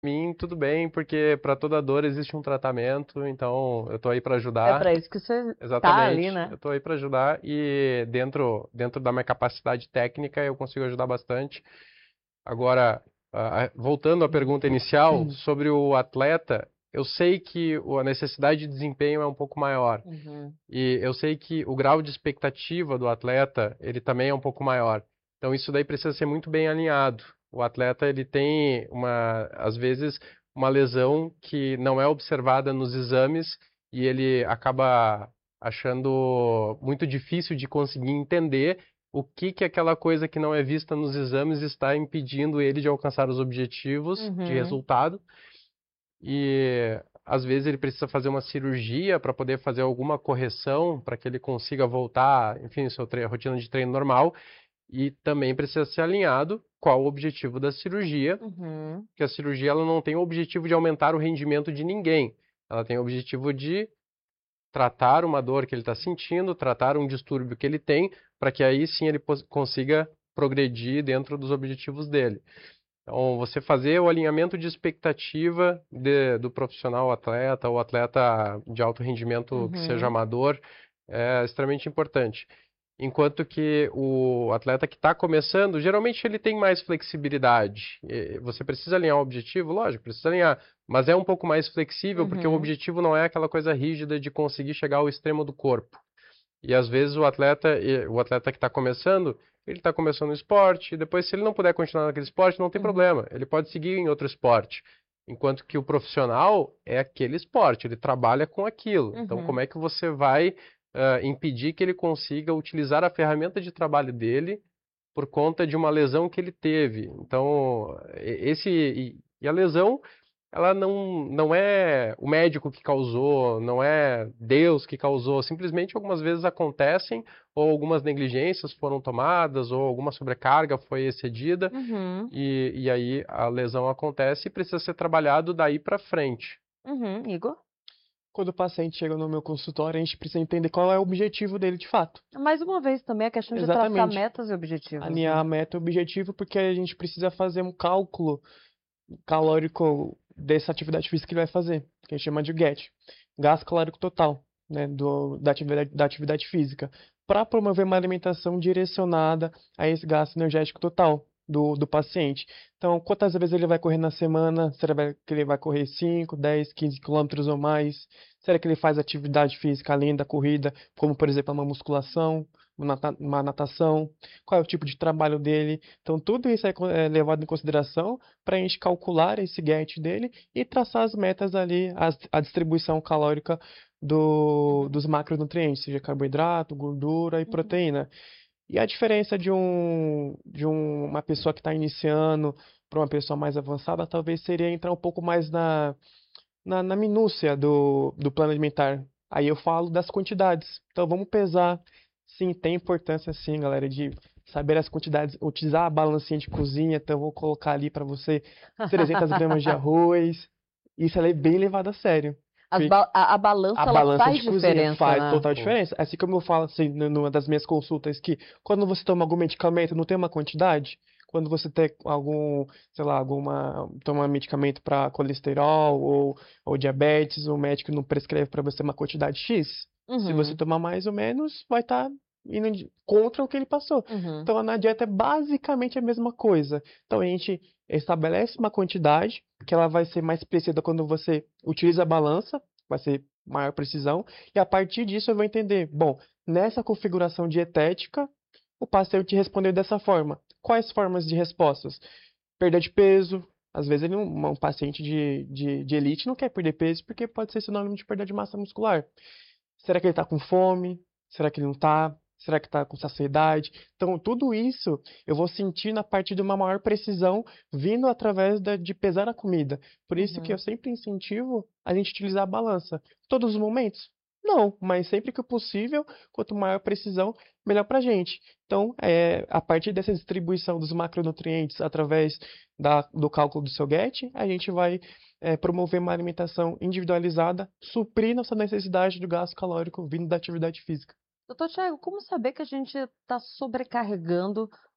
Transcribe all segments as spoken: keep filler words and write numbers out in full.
mim, tudo bem, porque para toda dor existe um tratamento, então eu tô aí para É ajudar. para isso que você tá ali, Exatamente, né? eu tô aí para ajudar e dentro dentro da minha capacidade técnica eu consigo ajudar bastante. Agora, ah, ah, voltando à pergunta inicial sobre o atleta, eu sei que o- a necessidade de desempenho é um pouco maior. Uhum. E eu sei que o grau de expectativa do atleta, ele também é um pouco maior. Então isso daí precisa ser muito bem alinhado. O atleta, ele tem uma, às vezes, uma lesão que não é observada nos exames e ele acaba achando muito difícil de conseguir entender o que que aquela coisa que não é vista nos exames está impedindo ele de alcançar os objetivos de Uhum. resultado e às vezes ele precisa fazer uma cirurgia para poder fazer alguma correção para que ele consiga voltar, enfim, sua tre- rotina de treino normal e também precisa ser alinhado qual o objetivo da cirurgia, Uhum. que a cirurgia ela não tem o objetivo de aumentar o rendimento de ninguém, ela tem o objetivo de tratar uma dor que ele está sentindo, tratar um distúrbio que ele tem, para que aí sim ele pos- consiga progredir dentro dos objetivos dele. Então, você fazer o alinhamento de expectativa de- do profissional atleta ou atleta de alto rendimento que seja Uhum. amador é extremamente importante. Enquanto que o atleta que está começando, geralmente ele tem mais flexibilidade. E você precisa alinhar o objetivo, lógico, precisa alinhar, mas é um pouco mais flexível porque o Uhum. objetivo não é aquela coisa rígida de conseguir chegar ao extremo do corpo. E às vezes o atleta, o atleta que está começando, ele está começando no esporte, e depois se ele não puder continuar naquele esporte, não tem Uhum. problema, ele pode seguir em outro esporte. Enquanto que o profissional é aquele esporte, ele trabalha com aquilo. Então, como Uhum. é que você vai ah, impedir que ele consiga utilizar a ferramenta de trabalho dele por conta de uma lesão que ele teve? Então, e- esse e, e a lesão ela não, não é o médico que causou, não é Deus que causou, simplesmente algumas vezes acontecem, ou algumas negligências foram tomadas, ou alguma sobrecarga foi excedida, Uhum. e, e aí a lesão acontece e precisa ser trabalhado daí para frente. Uhum. Igor? Quando o paciente chega no meu consultório, a gente precisa entender qual é o objetivo dele de fato. Mais uma vez também a questão de traçar Exatamente. metas e objetivos, Alinhar a né? meta e o objetivo, porque a gente precisa fazer um cálculo calórico dessa atividade física que ele vai fazer, que a gente chama de GAT, gasto calórico total, né, do, da atividade, da atividade física, para promover uma alimentação direcionada a esse gasto energético total do, do paciente. Então, quantas vezes ele vai correr na semana? Será que ele vai correr cinco, dez, quinze quilômetros ou mais? Será que ele faz atividade física além da corrida, como por exemplo uma musculação, uma nata- uma natação? Qual é o tipo de trabalho dele? Então, tudo isso é co- é levado em consideração para a gente calcular esse GAT dele e traçar as metas ali, as- a distribuição calórica do- Uhum. dos macronutrientes, seja carboidrato, gordura e Uhum. proteína. E a diferença de, um, de um- uma pessoa que está iniciando para uma pessoa mais avançada, talvez seria entrar um pouco mais na, na, na minúcia do, do plano alimentar. Aí eu falo das quantidades. Então vamos pesar. Sim, tem importância sim, galera, de saber as quantidades, utilizar a balancinha de cozinha. Então eu vou colocar ali para você trezentas gramas de arroz. Isso ela é bem levado a sério. As ba- a, a A balança ela balança faz de cozinha diferença, faz né? total diferença. Assim como eu falo assim, nu- numa das minhas consultas, que quando você toma algum medicamento, não tem uma quantidade. Quando você tem algum, sei lá, alguma, toma medicamento para colesterol ou, ou diabetes, o médico não prescreve para você uma quantidade X. Se você Uhum. tomar mais ou menos, vai estar indo de- contra o que ele passou. Uhum. Então, na dieta é basicamente a mesma coisa. Então, a gente estabelece uma quantidade, que ela vai ser mais precisa quando você utiliza a balança, vai ser maior precisão, e a partir disso eu vou entender, bom, nessa configuração dietética, o paciente respondeu dessa forma. Quais formas de respostas? Perda de peso. Às vezes ele, um, um paciente de, de, de elite não quer perder peso porque pode ser sinônimo de perda de massa muscular. Será que ele está com fome? Será que ele não está? Será que está com saciedade? Então, tudo isso eu vou sentir na partir de uma maior precisão vindo através da- de pesar a comida. Por isso que eu Uhum. sempre incentivo a gente utilizar a balança. Todos os momentos? Não, mas sempre que possível, quanto maior precisão, melhor para a gente. Então, é, a partir dessa distribuição dos macronutrientes através da- do cálculo do seu GET, a gente vai é, promover uma alimentação individualizada, suprir nossa necessidade do gasto calórico vindo da atividade física. Doutor Tiago, como saber que a gente está sobrecarregando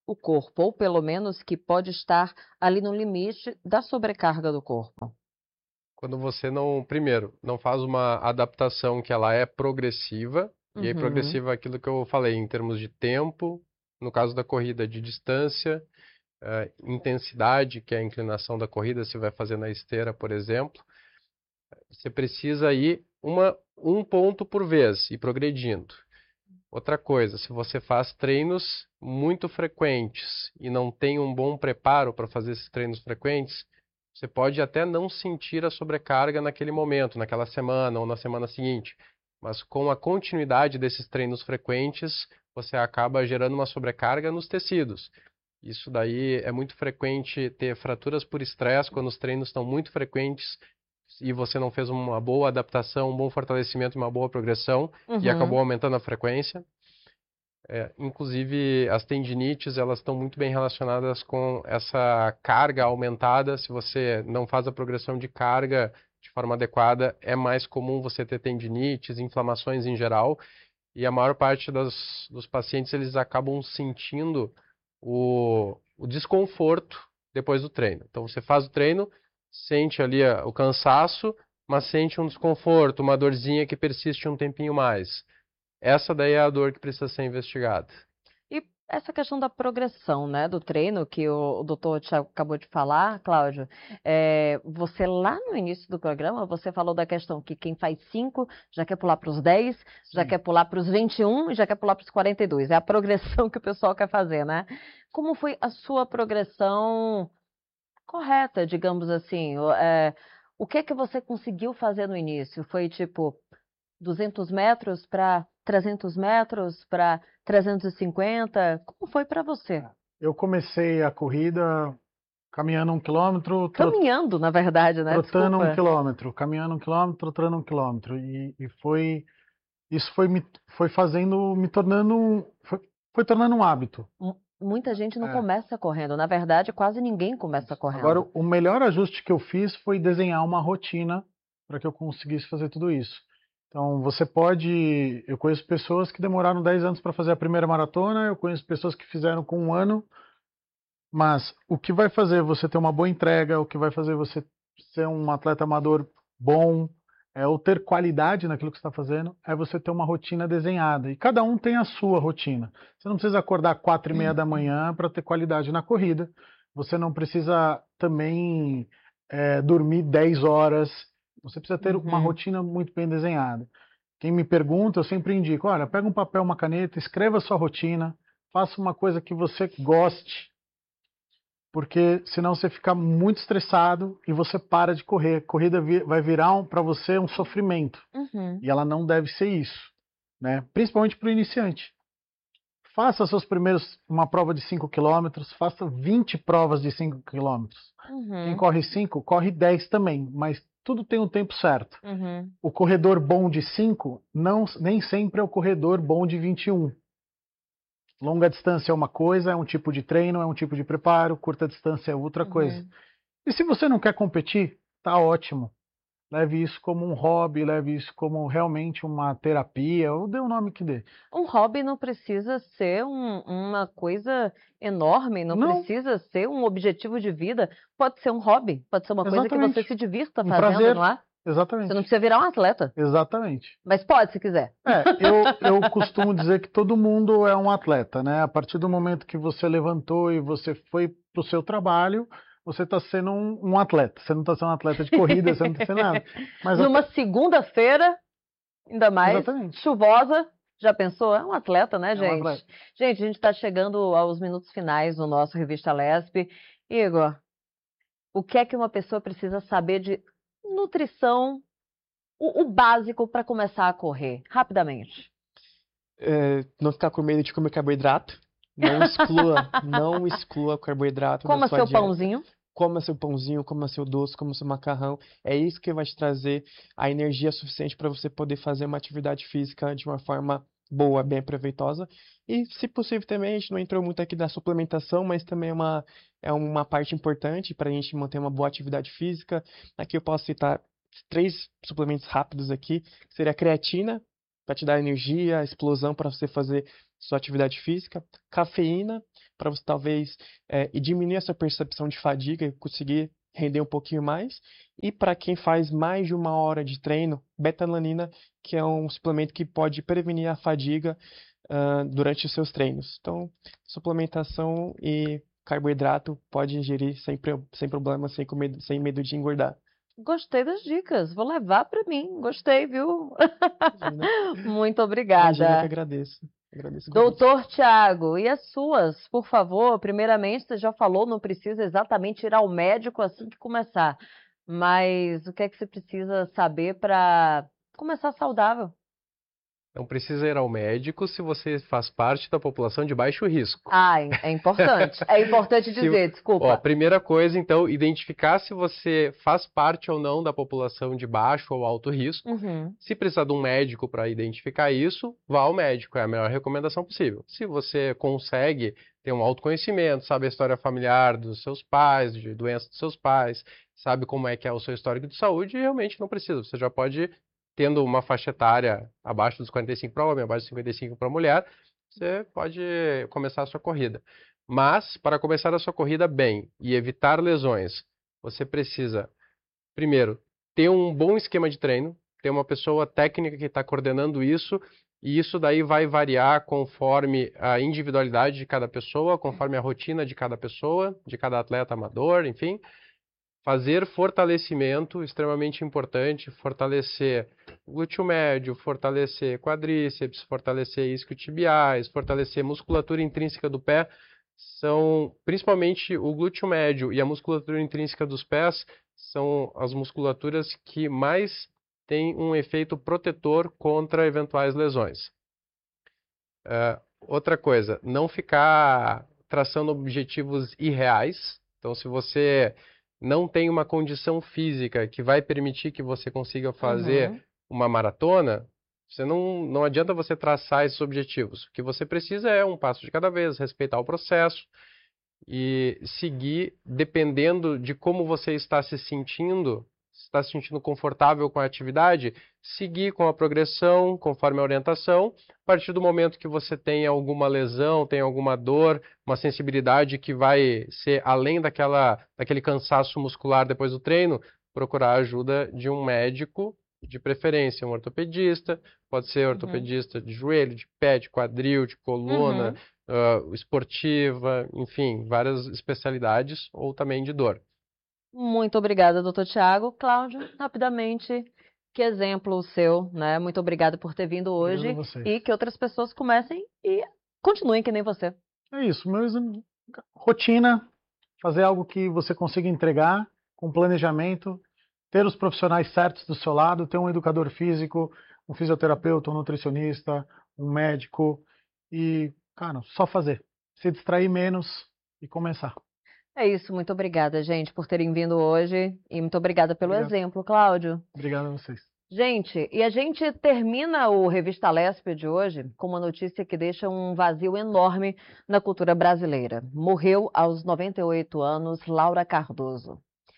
o corpo, ou pelo menos que pode estar ali no limite da sobrecarga do corpo? Quando você não, primeiro, não faz uma adaptação que ela é progressiva, e aí Uhum. progressiva é aquilo que eu falei, em termos de tempo, no caso da corrida, de distância, eh, intensidade, que é a inclinação da corrida, se vai fazer na esteira, por exemplo. Você precisa ir uma, um ponto por vez, ir progredindo. Outra coisa, se você faz treinos muito frequentes e não tem um bom preparo para fazer esses treinos frequentes, você pode até não sentir a sobrecarga naquele momento, naquela semana ou na semana seguinte, mas com a continuidade desses treinos frequentes, você acaba gerando uma sobrecarga nos tecidos. Isso daí é muito frequente ter fraturas por estresse quando os treinos estão muito frequentes e você não fez uma boa adaptação, um bom fortalecimento e uma boa progressão e Uhum. acabou aumentando a frequência. É, inclusive, as tendinites, elas estão muito bem relacionadas com essa carga aumentada. Se você não faz a progressão de carga de forma adequada, é mais comum você ter tendinites, inflamações em geral. E a maior parte das, dos pacientes, eles acabam sentindo o, o desconforto depois do treino. Então, você faz o treino, sente ali a, o cansaço, mas sente um desconforto, uma dorzinha que persiste um tempinho mais. Essa daí é a dor que precisa ser investigada. E essa questão da progressão, né, do treino, que o, o doutor Thiago acabou de falar, Cláudio, é, você lá no início do programa, você falou da questão que quem faz cinco já quer pular para os dez, já Sim. quer pular para os vinte e um e já quer pular para os quarenta e dois. É a progressão que o pessoal quer fazer, né? Como foi a sua progressão correta, digamos assim? O- é, o que que você conseguiu fazer no início? Foi tipo duzentos metros para trezentos metros para trezentos e cinquenta? Como foi para você? Eu comecei a corrida caminhando um quilômetro, trot- Caminhando, na verdade, né? trotando um Desculpa. quilômetro, caminhando um quilômetro, trotando um quilômetro. E, e foi, isso foi me, foi fazendo, me tornando, um- foi, foi tornando um hábito. Mu- Muita gente não É. começa correndo. Na verdade, quase ninguém começa Agora, correndo. o melhor ajuste que eu fiz foi desenhar uma rotina para que eu conseguisse fazer tudo isso. Então, você pode. Eu conheço pessoas que demoraram dez anos para fazer a primeira maratona, eu conheço pessoas que fizeram com um ano, mas o que vai fazer você ter uma boa entrega, o que vai fazer você ser um atleta amador bom, é, ou ter qualidade naquilo que você está fazendo, é você ter uma rotina desenhada. E cada um tem a sua rotina. Você não precisa acordar quatro e meia da manhã para ter qualidade na corrida. Você não precisa também é, dormir dez horas. Você precisa ter uma Uhum. rotina muito bem desenhada. Quem me pergunta, eu sempre indico, olha, pega um papel, uma caneta, escreva a sua rotina, faça uma coisa que você goste, porque senão você fica muito estressado e você para de correr. Corrida vi- vai virar um, para você um sofrimento, Uhum. e ela não deve ser isso, né? Principalmente para o iniciante. Faça seus primeiros, uma prova de cinco quilômetros, faça vinte provas de cinco quilômetros. Quem Uhum. corre cinco, corre dez também, mas tudo tem um tempo certo. Uhum. O corredor bom de cinco não, nem sempre é o corredor bom de vinte e um. Longa distância é uma coisa, é um tipo de treino, é um tipo de preparo, curta distância é outra coisa. Uhum. E se você não quer competir, tá ótimo. Leve isso como um hobby, leve isso como realmente uma terapia, ou dê o nome que dê. Um hobby não precisa ser um- uma coisa enorme, não Não, precisa ser um objetivo de vida. Pode ser um hobby, pode ser uma coisa que você exatamente. se divirta Um fazendo, prazer. não é? Você não Exatamente. precisa virar um atleta, Exatamente. mas pode se quiser. É, eu, eu costumo dizer que todo mundo é um atleta, né? A partir do momento que você levantou e você foi para o seu trabalho, você está sendo um, um atleta. Você não está sendo um atleta de corrida, você não está sendo nada. Mas Numa até- segunda-feira, ainda mais Exatamente. chuvosa, já pensou? É um atleta, né, É um gente? atleta. Gente, a gente está chegando aos minutos finais do nosso Revista Lespe. Igor, o que é que uma pessoa precisa saber de nutrição, o, o básico para começar a correr? Rapidamente. É, não ficar com medo de comer carboidrato. Não exclua, não exclua carboidrato da Coma sua seu dieta. pãozinho. Coma seu pãozinho, coma seu doce, coma seu macarrão. É isso que vai te trazer a energia suficiente para você poder fazer uma atividade física de uma forma boa, bem proveitosa. E, se possível, também, a gente não entrou muito aqui da suplementação, mas também é uma, é uma parte importante para a gente manter uma boa atividade física. Aqui eu posso citar três suplementos rápidos aqui, que seria a creatina, para te dar energia, explosão para você fazer sua atividade física, cafeína, para você talvez é, e diminuir essa percepção de fadiga e conseguir render um pouquinho mais. E para quem faz mais de uma hora de treino, beta-alanina, que é um suplemento que pode prevenir a fadiga uh, durante os seus treinos. Então, suplementação e carboidrato pode ingerir sem, sem problema, sem, medo, sem medo de engordar. Gostei das dicas, vou levar para mim. Gostei, viu? Muito obrigada. Imagina, eu que agradeço. agradeço Doutor Tiago, e as suas, por favor? Primeiramente, você já falou, não precisa exatamente ir ao médico assim que começar. Mas o que é que você precisa saber para começar saudável? Não precisa ir ao médico se você faz parte da população de baixo risco. Ah, é importante. É importante dizer, Se, desculpa. Ó, primeira coisa, então, identificar se você faz parte ou não da população de baixo ou alto risco. Uhum. Se precisar de um médico para identificar isso, vá ao médico, é a melhor recomendação possível. Se você consegue ter um autoconhecimento, sabe a história familiar dos seus pais, de doenças dos seus pais, sabe como é que é o seu histórico de saúde, realmente não precisa. Você já pode, tendo uma faixa etária abaixo dos quarenta e cinco para homem, abaixo dos cinquenta e cinco para mulher, você pode começar a sua corrida. Mas, para começar a sua corrida bem e evitar lesões, você precisa, primeiro, ter um bom esquema de treino, ter uma pessoa técnica que está coordenando isso, e isso daí vai variar conforme a individualidade de cada pessoa, conforme a rotina de cada pessoa, de cada atleta amador, enfim. Fazer fortalecimento, extremamente importante, fortalecer glúteo médio, fortalecer quadríceps, fortalecer isquiotibiais, fortalecer musculatura intrínseca do pé, são, principalmente o glúteo médio e a musculatura intrínseca dos pés, são as musculaturas que mais têm um efeito protetor contra eventuais lesões. Uh, outra coisa, não ficar traçando objetivos irreais. Então, se você não tem uma condição física que vai permitir que você consiga fazer Uhum. uma maratona, você não, não adianta você traçar esses objetivos. O que você precisa é um passo de cada vez, respeitar o processo e seguir dependendo de como você está se sentindo, se está se sentindo confortável com a atividade, seguir com a progressão conforme a orientação. A partir do momento que você tem alguma lesão, tem alguma dor, uma sensibilidade que vai ser além daquela, daquele cansaço muscular depois do treino, procurar a ajuda de um médico, de preferência um ortopedista, pode ser ortopedista uhum. de joelho, de pé, de quadril, de coluna, uhum. uh, esportiva, enfim, várias especialidades, ou também de dor. Muito obrigada, doutor Tiago. Cláudio, rapidamente, que exemplo o seu, né? Muito obrigada por ter vindo hoje e que outras pessoas comecem e continuem que nem você. É isso, meu exame, rotina, fazer algo que você consiga entregar com planejamento, ter os profissionais certos do seu lado, ter um educador físico, um fisioterapeuta, um nutricionista, um médico e, cara, só fazer. Se distrair menos e começar. É isso, muito obrigada, gente, por terem vindo hoje e muito obrigada pelo Obrigado. exemplo, Cláudio. Obrigado a vocês. Gente, e a gente termina o Revista Lespe de hoje com uma notícia que deixa um vazio enorme na cultura brasileira. Morreu aos noventa e oito anos Laura Cardoso.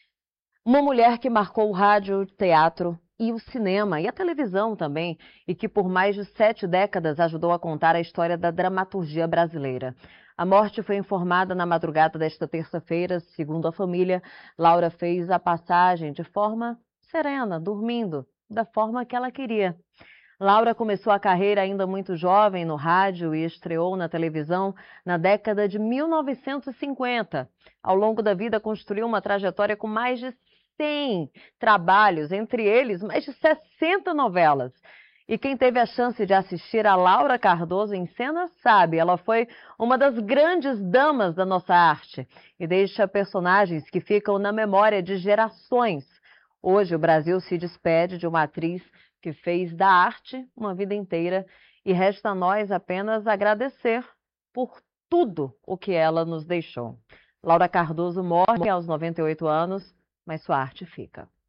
Uma mulher que marcou o rádio, o teatro e o cinema e a televisão também, e que por mais de sete décadas ajudou a contar a história da dramaturgia brasileira. A morte foi informada na madrugada desta terça-feira. Segundo a família, Laura fez a passagem de forma serena, dormindo, da forma que ela queria. Laura começou a carreira ainda muito jovem no rádio e estreou na televisão na década de mil novecentos e cinquenta. Ao longo da vida, construiu uma trajetória com mais de cem trabalhos, entre eles mais de sessenta novelas. E quem teve a chance de assistir a Laura Cardoso em cena sabe, ela foi uma das grandes damas da nossa arte e deixa personagens que ficam na memória de gerações. Hoje o Brasil se despede de uma atriz que fez da arte uma vida inteira e resta a nós apenas agradecer por tudo o que ela nos deixou. Laura Cardoso morre aos noventa e oito anos, mas sua arte fica.